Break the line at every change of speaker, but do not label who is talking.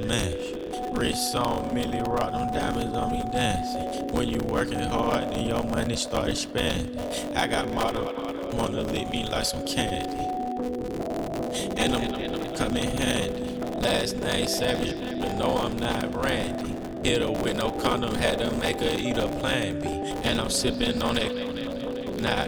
smash. Wrist on Millie rock, them diamonds on me dancing. When you working hard, then your money start expanding. I got model, wanna lick me like some candy. And I'm coming handy. Last name Savage, but no, I'm not Randy. Hit her with no condom, had to make her eat a plan B. And I'm sipping on that, not